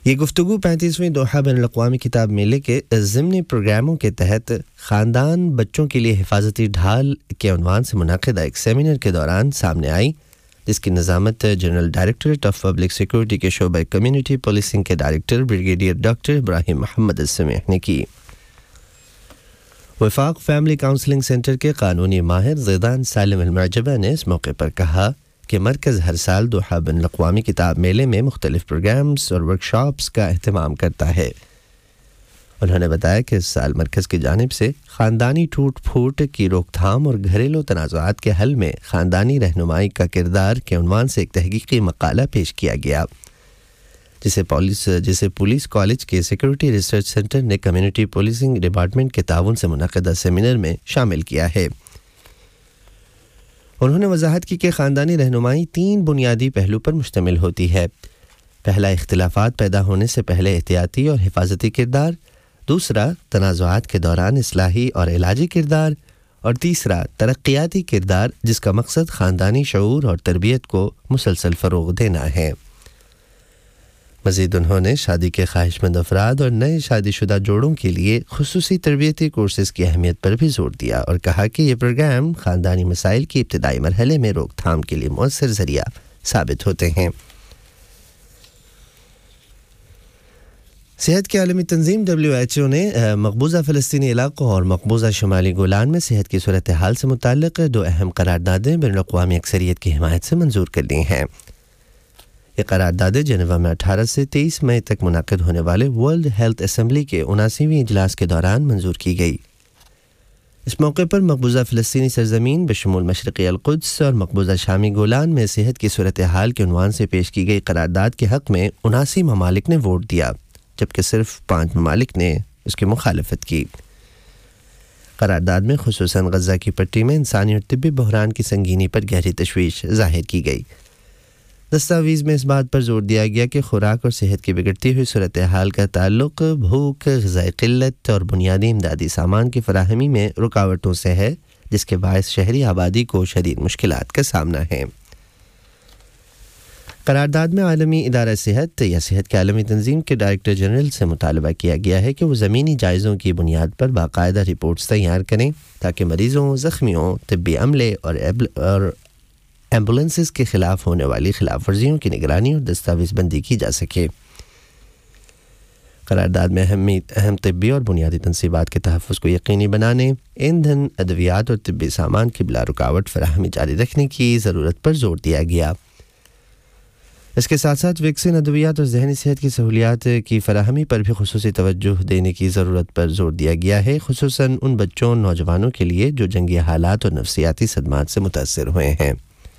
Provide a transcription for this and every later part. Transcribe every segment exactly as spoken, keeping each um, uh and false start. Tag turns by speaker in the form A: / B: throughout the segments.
A: یہ گفتگو پینتیسویں دوحہ بین الاقوامی کتاب میلے کے ضمنی پروگراموں کے تحت خاندان بچوں کے لیے حفاظتی ڈھال کے عنوان سے منعقدہ ایک سیمینار کے دوران سامنے آئی، جس کی نظامت general directorate of public security کے شعبہ کمیونٹی پولیسنگ کے ڈائریکٹر بریگیڈیئر ڈاکٹر ابراہیم محمد السمیح نے کی۔ وفاق فیملی کاؤنسلنگ سینٹر کے قانونی ماہر زیدان سالم المعجبہ نے اس موقع پر کہا کہ مرکز ہر سال دوحہ بین الاقوامی کتاب میلے میں مختلف پروگرامز اور ورکشاپس کا اہتمام کرتا ہے۔ انہوں نے بتایا کہ اس سال مرکز کی جانب سے خاندانی ٹوٹ پھوٹ کی روک تھام اور گھریلو تنازعات کے حل میں خاندانی رہنمائی کا کردار کے عنوان سے ایک تحقیقی مقالہ پیش کیا گیا، جسے پولیس جسے پولیس کالج کے سیکورٹی ریسرچ سینٹر نے کمیونٹی پولیسنگ ڈپارٹمنٹ کے تعاون سے منعقدہ سیمینار میں شامل کیا ہے۔ انہوں نے وضاحت کی کہ خاندانی رہنمائی تین بنیادی پہلو پر مشتمل ہوتی ہے۔ پہلا، اختلافات پیدا ہونے سے پہلے احتیاطی اور حفاظتی کردار، دوسرا، تنازعات کے دوران اصلاحی اور علاجی کردار، اور تیسرا، ترقیاتی کردار جس کا مقصد خاندانی شعور اور تربیت کو مسلسل فروغ دینا ہے۔ مزید انہوں نے شادی کے خواہش مند افراد اور نئے شادی شدہ جوڑوں کے لیے خصوصی تربیتی کورسز کی اہمیت پر بھی زور دیا اور کہا کہ یہ پروگرام خاندانی مسائل کی ابتدائی مرحلے میں روک تھام کے لیے مؤثر ذریعہ ثابت ہوتے ہیں۔ صحت کی عالمی تنظیم ڈبلیو ایچ او نے مقبوضہ فلسطینی علاقوں اور مقبوضہ شمالی گولان میں صحت کی صورتحال سے متعلق دو اہم قراردادیں بین الاقوامی اکثریت کی حمایت سے منظور کر لی ہیں۔ یہ قراردادیں جنیوا میں اٹھارہ سے تیئیس مئی تک منعقد ہونے والے ورلڈ ہیلتھ اسمبلی کے اناسیویں اجلاس کے دوران منظور کی گئی۔ اس موقع پر مقبوضہ فلسطینی سرزمین بشمول مشرقی القدس اور مقبوضہ شامی گولان میں صحت کی صورتحال کے عنوان سے پیش کی گئی قرارداد کے حق میں اناسی ممالک نے ووٹ دیا، جبکہ صرف پانچ ممالک نے اس کی مخالفت کی۔ قرارداد میں خصوصاً غزہ کی پٹی میں انسانی اور طبی بحران کی سنگینی پر گہری تشویش ظاہر کی گئی۔ دستاویز میں اس بات پر زور دیا گیا کہ خوراک اور صحت کی بگڑتی ہوئی صورتحال کا تعلق بھوک، غذائی قلت اور بنیادی امدادی سامان کی فراہمی میں رکاوٹوں سے ہے، جس کے باعث شہری آبادی کو شدید مشکلات کا سامنا ہے۔ قرارداد میں عالمی ادارہ صحت یا صحت کی عالمی تنظیم کے ڈائریکٹر جنرل سے مطالبہ کیا گیا ہے کہ وہ زمینی جائزوں کی بنیاد پر باقاعدہ رپورٹس تیار کریں تاکہ مریضوں، زخمیوں، طبی عملے اور اور ایمبولینسز کے خلاف ہونے والی خلاف ورزیوں کی نگرانی اور دستاویز بندی کی جا سکے۔ قرارداد میں اہم اہم طبی اور بنیادی تنصیبات کے تحفظ کو یقینی بنانے، ایندھن، ادویات اور طبی سامان کی بلا رکاوٹ فراہمی جاری رکھنے کی ضرورت پر زور دیا گیا۔ اس کے ساتھ ساتھ ویکسین، ادویات اور ذہنی صحت کی سہولیات کی فراہمی پر بھی خصوصی توجہ دینے کی ضرورت پر زور دیا گیا ہے، خصوصاً ان بچوں اور نوجوانوں کے لیے جو جنگی حالات اور نفسیاتی صدمات سے متاثر ہوئے ہیں۔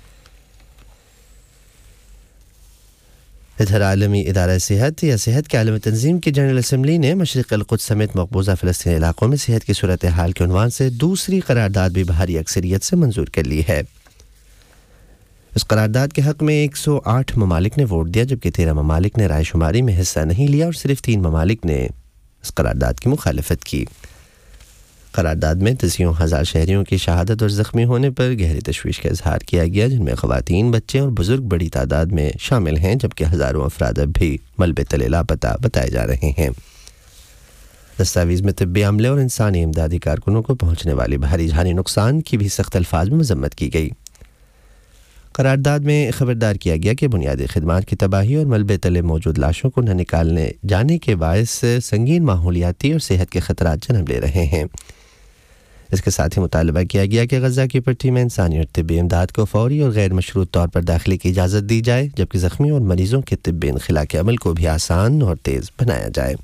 A: ادھر عالمی ادارہ صحت یا صحت کی عالمی تنظیم کی جنرل اسمبلی نے مشرق القدس سمیت مقبوضہ فلسطینی علاقوں میں صحت کی صورتحال کے عنوان سے دوسری قرارداد بھی بھاری اکثریت سے منظور کر لی ہے۔ اس قرارداد کے حق میں ایک سو آٹھ ممالک نے ووٹ دیا، جبکہ تیرہ ممالک نے رائے شماری میں حصہ نہیں لیا اور صرف تین ممالک نے اس قرارداد کی مخالفت کی۔ قرارداد میں تسعوں ہزار شہریوں کی شہادت اور زخمی ہونے پر گہری تشویش کا اظہار کیا گیا، جن میں خواتین، بچے اور بزرگ بڑی تعداد میں شامل ہیں، جبکہ ہزاروں افراد اب بھی ملبے تلے لاپتہ بتائے جا رہے ہیں۔ دستاویز میں طبی عملے اور انسانی امدادی کارکنوں کو پہنچنے والی بھاری جانی نقصان کی بھی سخت الفاظ میں مذمت کی گئی۔ قرارداد میں خبردار کیا گیا کہ بنیادی خدمات کی تباہی اور ملبے تلے موجود لاشوں کو نہ نکالنے جانے کے باعث سنگین ماحولیاتی اور صحت کے خطرات جنم لے رہے ہیں۔ اس کے ساتھ ہی مطالبہ کیا گیا کہ غزہ کی پٹی میں انسانی اور طبی امداد کو فوری اور غیر مشروط طور پر داخلے کی اجازت دی جائے، جبکہ زخمی اور مریضوں کے طبی انخلا کے عمل کو بھی آسان اور تیز بنایا جائے۔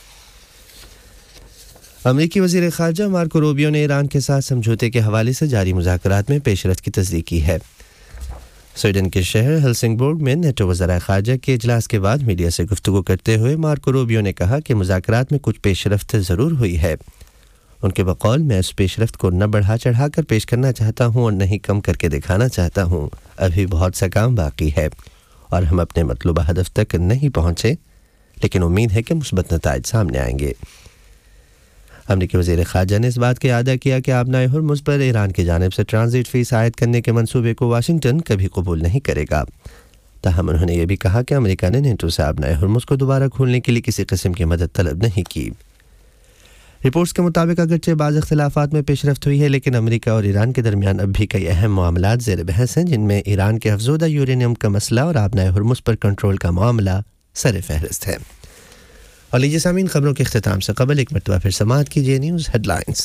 A: امریکی وزیر خارجہ مارکو روبیو نے ایران کے ساتھ سمجھوتے کے حوالے سے جاری مذاکرات میں پیش رفت کی تصدیق کی ہے۔ سویڈن کے شہر ہلسنگبورگ میں نیٹو وزرائے خارجہ کے اجلاس کے بعد میڈیا سے گفتگو کرتے ہوئے مارکو روبیو نے کہا کہ مذاکرات میں کچھ پیش رفت ضرور ہوئی ہے۔ ان کے بقول، میں اس پیش رفت کو نہ بڑھا چڑھا کر پیش کرنا چاہتا ہوں اور نہ ہی کم کر کے دکھانا چاہتا ہوں۔ ابھی بہت سا کام باقی ہے اور ہم اپنے مطلوبہ ہدف تک نہیں پہنچے، لیکن امید ہے کہ مثبت نتائج سامنے آئیں گے۔ امریکی وزیر خارجہ نے اس بات کا اعادہ کیا کہ آبنائے ہرمز پر ایران کی جانب سے ٹرانزٹ فیس عائد کرنے کے منصوبے کو واشنگٹن کبھی قبول نہیں کرے گا۔ تاہم انہوں نے یہ بھی کہا کہ امریکہ نے نیٹو سے آبنائے ہرمز کو دوبارہ کھولنے کے لیے کسی قسم کی مدد طلب نہیں کی۔ رپورٹس کے مطابق اگرچہ بعض اختلافات میں پیش رفت ہوئی ہے، لیکن امریکہ اور ایران کے درمیان اب بھی کئی اہم معاملات زیر بحث ہیں، جن میں ایران کے افزودہ یورینیم کا مسئلہ اور آبنائے ہرمز پر کنٹرول کا معاملہ سر فہرست ہے۔ اور لیجیے سامعین، خبروں کے اختتام سے قبل ایک مرتبہ پھر سماعت کیجیے نیوز ہیڈ لائنز۔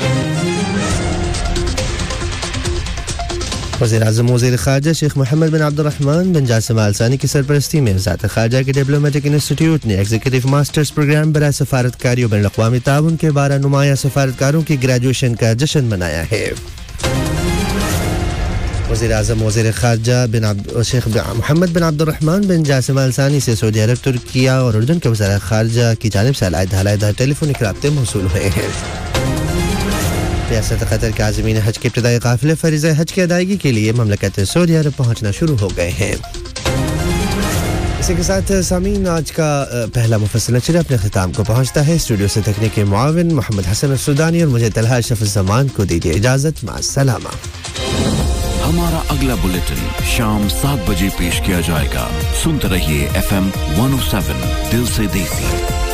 A: وزیر اعظم وزیر خارجہ شیخ محمد بن عبد الرحمن بن جاسم آل ثانی کی سرپرستی میں وزارت خارجہ کے ڈپلومیٹک انسٹیٹیوٹ نے ایگزیکٹو ماسٹرز پروگرام برائے سفارتکاری و بین الاقوامی تعاون کے بارہ نمایاں سفارتکاروں کی گریجویشن کا جشن منایا ہے۔ وزیر اعظم وزیر خارجہ بن عبد شیخ محمد بن عبد الرحمن بن جاسم آل ثانی سے سعودی عرب، ترکیہ اور اردن کے وزراء خارجہ کی جانب سے علیحدہ علیحدہ ٹیلی فونک رابطے موصول ہوئے ہیں۔ ریاست قطر کے عازمین حج کے ابتدائی قافلے فریضہ حج کی ادائیگی کے لیے مملکت سعودی عرب پہنچنا شروع ہو گئے ہیں۔ اسی کے ساتھ سامعین، آج کا پہلا مفصل نشر اپنے اختتام کو پہنچتا ہے۔ اسٹوڈیو سے تکنیکی معاون محمد حسن السودانی اور مجھے طلحہ اشرف الزمان کو دیجیے اجازت، مع السلامہ۔
B: ہمارا اگلا بلیٹن شام سات بجے پیش کیا جائے گا۔ سنتے رہیے ایف ایم ون او سیون دل سے دیسی۔